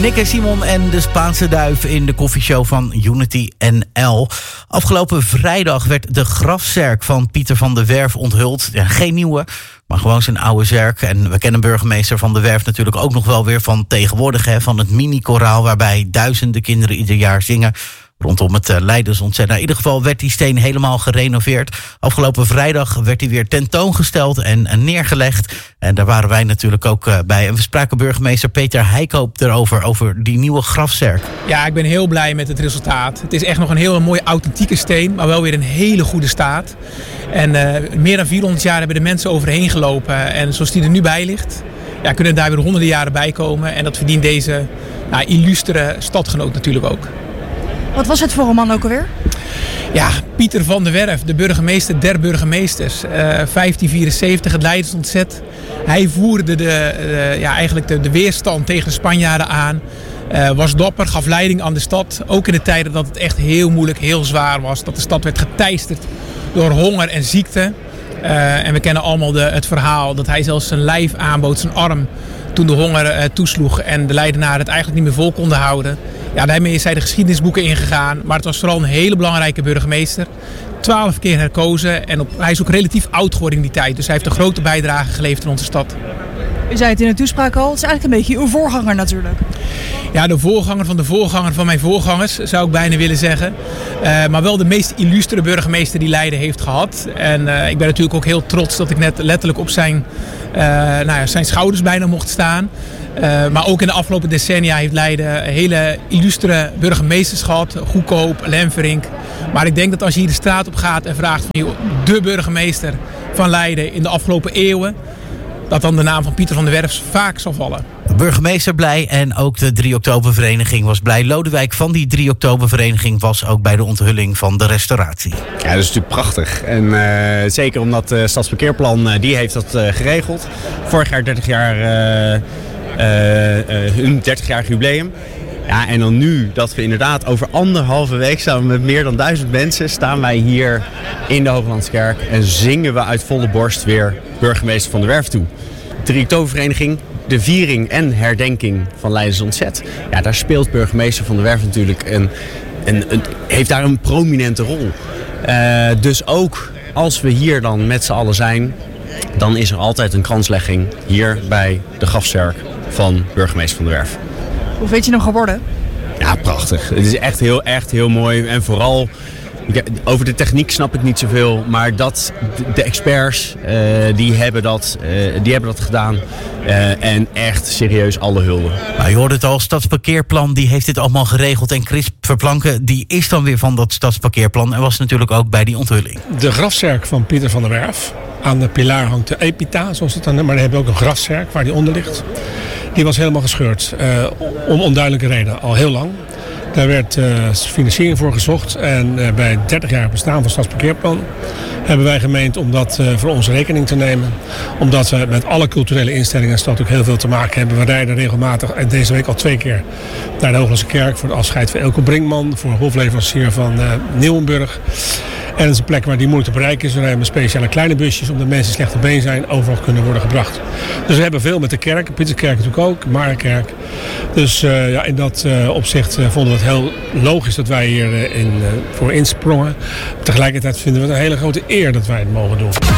Nick en Simon en de Spaanse duif in de koffieshow van Unity NL. Afgelopen vrijdag werd de grafzerk van Pieter van der Werf onthuld. Ja, geen nieuwe, maar gewoon zijn oude zerk. En we kennen burgemeester Van der Werf natuurlijk ook nog wel weer van tegenwoordig. Van het mini-koraal waarbij duizenden kinderen ieder jaar zingen rondom het Leidensontzet. Nou, in ieder geval werd die steen helemaal gerenoveerd. Afgelopen vrijdag werd hij weer tentoongesteld en neergelegd. En daar waren wij natuurlijk ook bij. En we spraken burgemeester Peter Heikoop erover, over die nieuwe grafzerk. Ja, ik ben heel blij met het resultaat. Het is echt nog een heel mooie authentieke steen, maar wel weer in hele goede staat. En meer dan 400 jaar hebben de mensen overheen gelopen. En zoals die er nu bij ligt, ja, kunnen daar weer honderden jaren bij komen. En dat verdient deze illustere stadgenoot natuurlijk ook. Wat was het voor een man ook alweer? Ja, Pieter van der Werf, de burgemeester der burgemeesters. 1574, het Leidensontzet. Hij voerde de weerstand tegen de Spanjaarden aan. Was dapper, gaf leiding aan de stad. Ook in de tijden dat het echt heel moeilijk, heel zwaar was. Dat de stad werd geteisterd door honger en ziekte. En we kennen allemaal het verhaal dat hij zelfs zijn lijf aanbood, zijn arm, toen de honger toesloeg en de Leidenaren het eigenlijk niet meer vol konden houden. Ja, daarmee is hij de geschiedenisboeken ingegaan. Maar het was vooral een hele belangrijke burgemeester. 12 keer herkozen. En hij is ook relatief oud geworden in die tijd. Dus hij heeft een grote bijdrage geleverd in onze stad. U zei het in de toespraak al. Het is eigenlijk een beetje uw voorganger natuurlijk. Ja, de voorganger van mijn voorgangers, zou ik bijna willen zeggen. Maar wel de meest illustere burgemeester die Leiden heeft gehad. En ik ben natuurlijk ook heel trots dat ik net letterlijk op zijn schouders bijna mocht staan. Maar ook in de afgelopen decennia heeft Leiden hele illustere burgemeesters gehad. Goedkoop, Lemferink. Maar ik denk dat als je hier de straat op gaat en vraagt van de burgemeester van Leiden in de afgelopen eeuwen, dat dan de naam van Pieter van der Werf vaak zal vallen. De burgemeester blij en ook de 3 oktobervereniging was blij. Lodewijk van die 3 oktobervereniging was ook bij de onthulling van de restauratie. Ja, dat is natuurlijk prachtig. En zeker omdat het Stadsparkeerplan, die heeft dat geregeld. Vorig jaar 30 jaar, hun 30-jarig jubileum. Ja, en dan nu dat we inderdaad over 1,5 week samen met meer dan 1000 mensen staan wij hier in de Hooglandskerk en zingen we uit volle borst weer burgemeester Van der Werf toe. De 3 oktobervereniging, de viering en herdenking van Leidensontzet. Ja, daar speelt burgemeester Van der Werf natuurlijk heeft daar een prominente rol. Dus ook als we hier dan met z'n allen zijn, dan is er altijd een kranslegging hier bij de grafzerk van burgemeester Van der Werf. Hoe vind je hem geworden? Ja, prachtig. Het is echt heel mooi. En vooral, over de techniek snap ik niet zoveel. Maar de experts, die hebben dat gedaan. En echt serieus alle hulde. Nou, je hoorde het al, Stadsparkeerplan die heeft dit allemaal geregeld. En Chris Verplanken, die is dan weer van dat Stadsparkeerplan. En was natuurlijk ook bij die onthulling. De grafzerk van Pieter van der Werf. Aan de pilaar hangt de epita, zoals het dan noemt. Maar dan heb je ook een grafzerk waar die onder ligt. Die was helemaal gescheurd. Om onduidelijke reden. Al heel lang. Daar werd financiering voor gezocht. En bij het 30-jarig bestaan van Stadsparkeerplan hebben wij gemeend om dat voor onze rekening te nemen. Omdat we met alle culturele instellingen in de stad ook heel veel te maken hebben. We rijden regelmatig, en deze week al 2 keer, naar de Hooglandse Kerk voor het afscheid van Elko Brinkman. Voor hofleverancier van Nieuwenburg. En het is een plek waar die moeilijk te bereiken is. We hebben speciale kleine busjes, omdat mensen slechte been zijn, overal kunnen worden gebracht. Dus we hebben veel met de kerk. Pieterskerk natuurlijk ook, Marenkerk. Dus in dat opzicht vonden we het heel logisch dat wij hier voor insprongen. Tegelijkertijd vinden we het een hele grote eer dat wij het mogen doen.